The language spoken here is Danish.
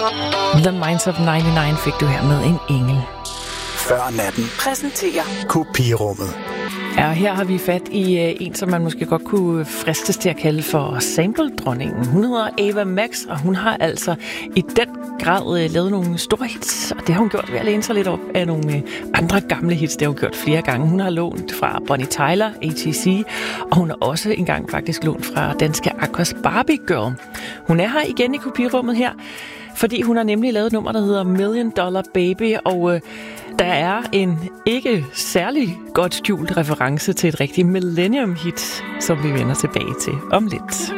The Minds of 99 fik du her med en engel. Før natten præsenterer Kopirummet. Ja, her har vi fat i en, som man måske godt kunne fristes til at kalde for sample-dronningen. Hun hedder Ava Max, og hun har altså i den grad lavet nogle store hits, og det har hun gjort ved at læne sig lidt op af nogle andre gamle hits. Det har hun gjort flere gange. Hun har lånt fra Bonnie Tyler, ATC, og hun har også engang faktisk lånt fra danske Aquas Barbie Girl. Hun er her igen i Kopirummet her, fordi hun har nemlig lavet et nummer, der hedder $1 Million Baby, og der er en ikke særlig godt skjult reference til et rigtigt millennium-hit, som vi vender tilbage til om lidt.